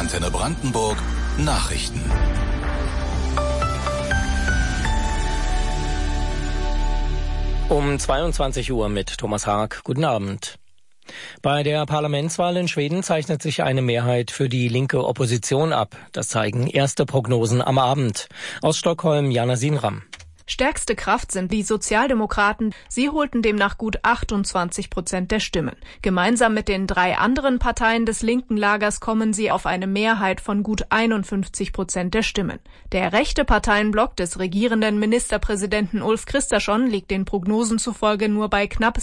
Antenne Brandenburg Nachrichten. Um 22 Uhr mit Thomas Haag. Guten Abend. Bei der Parlamentswahl in Schweden zeichnet sich eine Mehrheit für die linke Opposition ab. Das zeigen erste Prognosen am Abend. Aus Stockholm, Jana Sinram. Stärkste Kraft sind die Sozialdemokraten. Sie holten demnach gut 28% der Stimmen. Gemeinsam mit den 3 anderen Parteien des linken Lagers kommen sie auf eine Mehrheit von gut 51% der Stimmen. Der rechte Parteienblock des regierenden Ministerpräsidenten Ulf Kristersson liegt den Prognosen zufolge nur bei knapp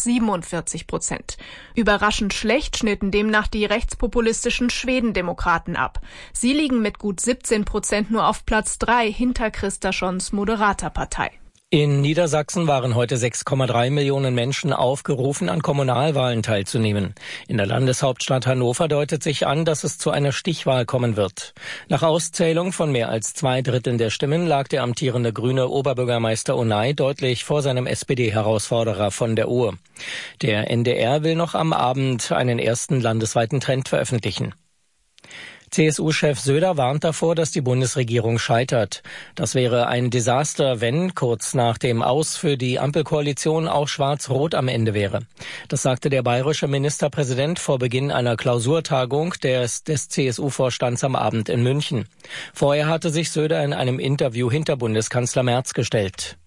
47%. Überraschend schlecht schnitten demnach die rechtspopulistischen Schwedendemokraten ab. Sie liegen mit gut 17% nur auf Platz 3 hinter Kristerssons moderater Partei. In Niedersachsen waren heute 6,3 Millionen Menschen aufgerufen, an Kommunalwahlen teilzunehmen. In der Landeshauptstadt Hannover deutet sich an, dass es zu einer Stichwahl kommen wird. Nach Auszählung von mehr als 2/3 der Stimmen lag der amtierende grüne Oberbürgermeister Onay deutlich vor seinem SPD-Herausforderer von der Uhr. Der NDR will noch am Abend einen ersten landesweiten Trend veröffentlichen. CSU-Chef Söder warnt davor, dass die Bundesregierung scheitert. Das wäre ein Desaster, wenn kurz nach dem Aus für die Ampelkoalition auch Schwarz-Rot am Ende wäre. Das sagte der bayerische Ministerpräsident vor Beginn einer Klausurtagung des CSU-Vorstands am Abend in München. Vorher hatte sich Söder in einem Interview hinter Bundeskanzler Merz gestellt.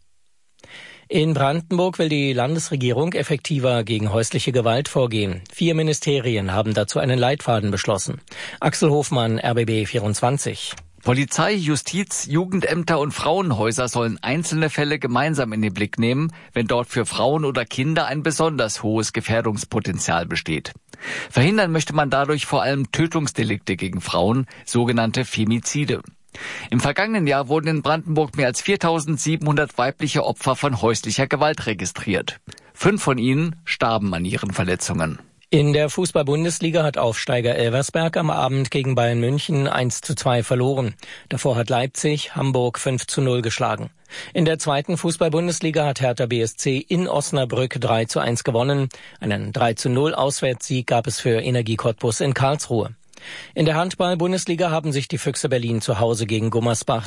In Brandenburg will die Landesregierung effektiver gegen häusliche Gewalt vorgehen. 4 Ministerien haben dazu einen Leitfaden beschlossen. Axel Hofmann, RBB 24. Polizei, Justiz, Jugendämter und Frauenhäuser sollen einzelne Fälle gemeinsam in den Blick nehmen, wenn dort für Frauen oder Kinder ein besonders hohes Gefährdungspotenzial besteht. Verhindern möchte man dadurch vor allem Tötungsdelikte gegen Frauen, sogenannte Femizide. Im vergangenen Jahr wurden in Brandenburg mehr als 4.700 weibliche Opfer von häuslicher Gewalt registriert. 5 von ihnen starben an ihren Verletzungen. In der Fußball-Bundesliga hat Aufsteiger Elversberg am Abend gegen Bayern München 1:2 verloren. Davor hat Leipzig Hamburg 5:0 geschlagen. In der zweiten Fußball-Bundesliga hat Hertha BSC in Osnabrück 3:1 gewonnen. Einen 3:0 Auswärtssieg gab es für Energie Cottbus in Karlsruhe. In der Handball-Bundesliga haben sich die Füchse Berlin zu Hause gegen Gummersbach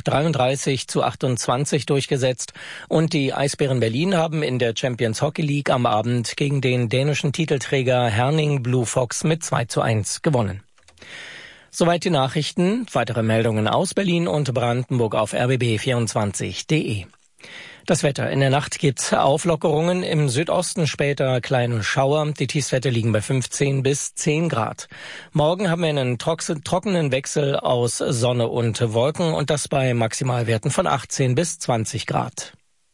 33:28 durchgesetzt und die Eisbären Berlin haben in der Champions Hockey League am Abend gegen den dänischen Titelträger Herning Blue Fox mit 2:1 gewonnen. Soweit die Nachrichten. Weitere Meldungen aus Berlin und Brandenburg auf rbb24.de. Das Wetter. In der Nacht gibt's Auflockerungen. Im Südosten später kleine Schauer. Die Tiefstwerte liegen bei 15 bis 10 Grad. Morgen haben wir einen trockenen Wechsel aus Sonne und Wolken und das bei Maximalwerten von 18 bis 20 Grad.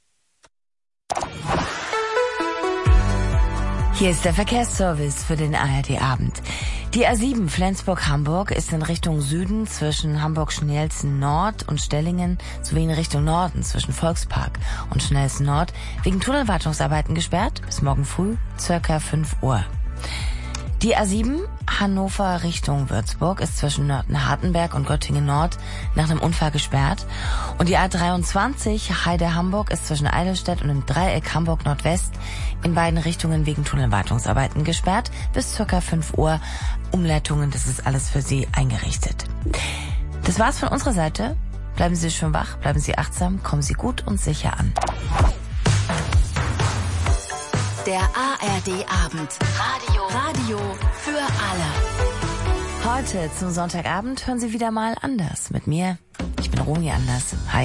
Hier ist der Verkehrsservice für den ARD-Abend. Die A7 Flensburg-Hamburg ist in Richtung Süden zwischen Hamburg-Schnelsen Nord und Stellingen sowie in Richtung Norden zwischen Volkspark und Schnelsen Nord wegen Tunnelwartungsarbeiten gesperrt bis morgen früh ca. 5 Uhr. Die A7 Hannover Richtung Würzburg ist zwischen Nörten-Hartenberg und Göttingen Nord nach einem Unfall gesperrt. Und die A23 Heide-Hamburg ist zwischen Eidelstedt und dem Dreieck Hamburg Nordwest in beiden Richtungen wegen Tunnelwartungsarbeiten gesperrt bis ca. 5 Uhr. Umleitungen, das ist alles für Sie eingerichtet. Das war's von unserer Seite. Bleiben Sie schön wach, bleiben Sie achtsam, kommen Sie gut und sicher an. Der ARD-Abend. Radio für alle. Heute zum Sonntagabend hören Sie wieder mal Anders mit mir. Ich bin Romy Anders. Hi.